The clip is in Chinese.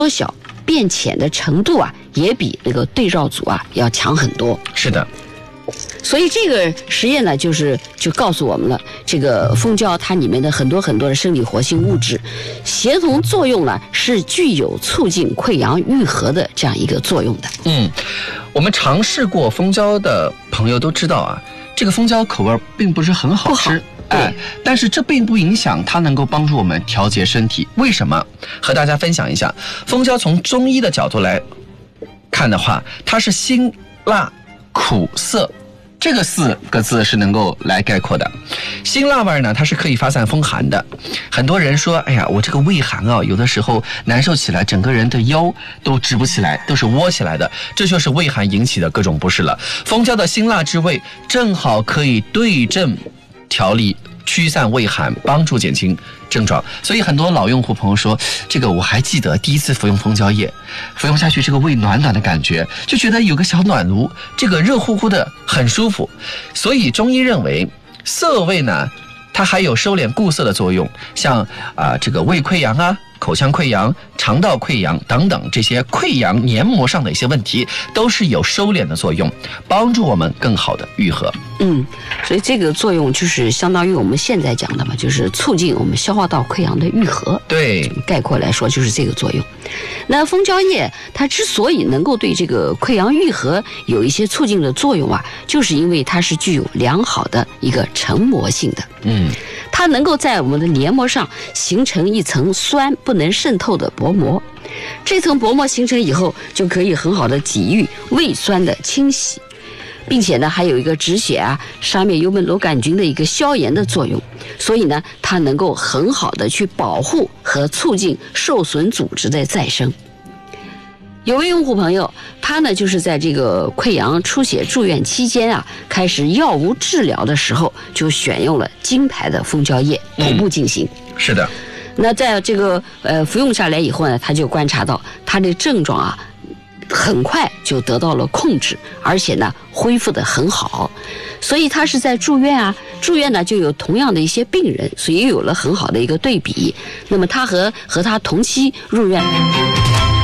小变浅的程度啊，也比那个对照组啊要强很多。 是的。 所以这个实验呢，就告诉我们了，这个蜂胶它里面的很多的生理活性物质协同作用呢，是具有促进溃疡愈合的这样一个作用的。 我们尝试过蜂胶的朋友都知道啊，这个蜂胶口味并不是很好吃。但是这并不影响它能够帮助我们调节身体。为什么？和大家分享一下，蜂胶从中医的角度来看的话，它是辛辣苦涩，这个4个字是能够来概括的。辛辣味呢，它是可以发散风寒的。很多人说，哎呀，我这个胃寒啊，有的时候难受起来，整个人的腰都直不起来，都是窝起来的，这就是胃寒引起的各种不适了。蜂胶的辛辣之味正好可以对症调理，驱散胃寒，帮助减轻症状。所以很多老用户朋友说，这个我还记得第一次服用蜂胶液，服用下去这个胃暖暖的感觉，就觉得有个小暖炉，这个热乎乎的很舒服。所以中医认为涩味呢，它还有收敛固涩的作用，像这个胃溃疡啊、口腔溃疡、肠道溃疡等等这些溃疡黏膜上的一些问题，都是有收敛的作用，帮助我们更好的愈合。 所以这个作用就是相当于我们现在讲的嘛，就是促进我们消化道溃疡的愈合。 对， 概括来说就是这个作用。那蜂胶液它之所以能够对这个溃疡愈合有一些促进的作用啊，就是因为它是具有良好的一个成膜性的。它能够在我们的黏膜上形成一层酸不能渗透的薄膜，这层薄膜形成以后，就可以很好的抵御胃酸的侵袭，并且呢，还有一个止血啊、杀灭幽门螺杆菌的一个消炎的作用。所以呢，它能够很好的去保护和促进受损组织的再生。有位用户朋友，他呢就是在这个溃疡出血住院期间啊，开始药物治疗的时候，就选用了金牌的蜂胶液同步进行。 是的。 那在这个服用下来以后呢，他就观察到他的症状啊，很快就得到了控制，而且呢恢复得很好。所以他是在住院呢就有同样的一些病人，所以有了很好的一个对比。那么他和他同期入院